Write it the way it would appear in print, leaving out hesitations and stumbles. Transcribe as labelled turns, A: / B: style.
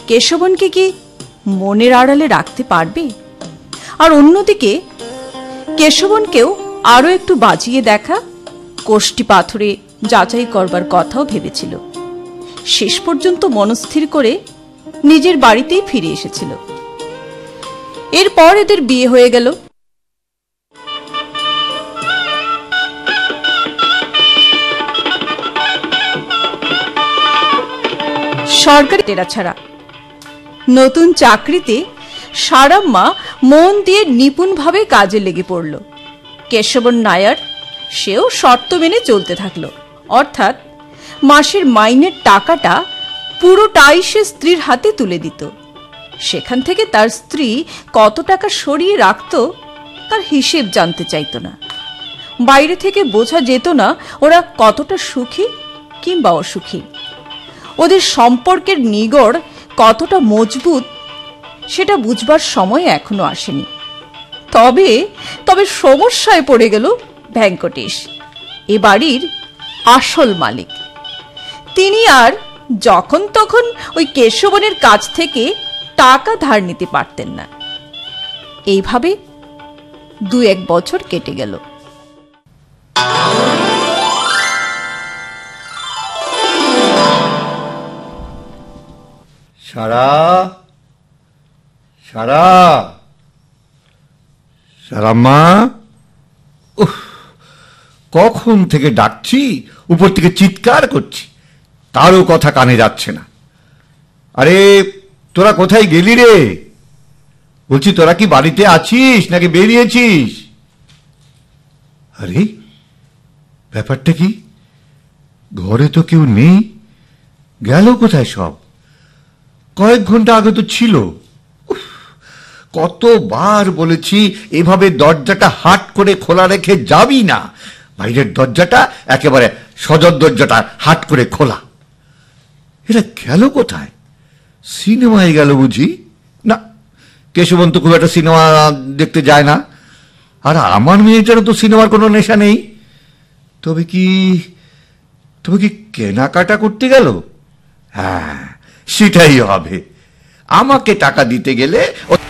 A: কেশবনকে কি মনের আড়ালে রাখতে পারবে? আর অন্যদিকে কেশবনকেও আরো একটু বাজিয়ে দেখা, কোষ্ঠী পাথরে যাচাই করবার কথাও ভেবেছিল। শেষ পর্যন্ত মনস্থির করে নিজের বাড়িতেই ফিরে এসেছিল। এরপর এদের বিয়ে হয়ে গেল। সরকারি টেরা ছাড়া নতুন চাকরিতে সারাম্মা মন দিয়ে নিপুণভাবে কাজে লেগে পড়ল। কেশবন নায়ার সেও শর্ত মেনে চলতে থাকলো, অর্থাৎ মাসের মাইনের টাকাটা পুরোটাই সে স্ত্রীর হাতে তুলে দিত। সেখান থেকে তার স্ত্রী কত টাকা সরিয়ে রাখত তার হিসেব জানতে চাইত না। বাইরে থেকে বোঝা যেত না ওরা কতটা সুখী কিংবা অসুখী। ওদের সম্পর্কের নিগড় কতটা মজবুত সেটা বুঝবার সময় এখনো আসেনি। তবে তবে সমস্যায় পড়ে গেল ভেঙ্কটেশ, এ বাড়ির আসল মালিক। তিনি আর যখন তখন ওই কেশবনের কাছ থেকে টাকা ধার নিতে পারতেন না। এইভাবে 2-1 বছর কেটে গেল।
B: সারা সারা সারাম্মা, কখন থেকে ডাকছি, উপর থেকে চিৎকার করছি, তারও কথা কানে যাচ্ছে না। আরে তোরা কোথায় গেলি রে? বলছি তোরা কি বাড়িতে আছিস নাকি বেরিয়েছিস? আরে ব্যাপারটা কি? ঘরে তো কেউ নেই, গেল কোথায় সব? কয়েক ঘন্টা আগে তো ছিল। কতবার বলেছি এভাবে দরজাটা হাট করে খোলা রেখে যাবি না। বাইরের দরজাটা একেবারে সদর দরজাটা হাট করে খোলা। এরা গেল কোথায়? সিনেমায় গেল বুঝি? না, কেশবন তো খুব একটা সিনেমা দেখতে যায় না, আর আমার মেয়েটারও তো সিনেমার কোনো নেশা নেই। তবে কি কেনাকাটা করতে গেল? হ্যাঁ, সেটাই হবে। আমাকে টাকা দিতে গেলে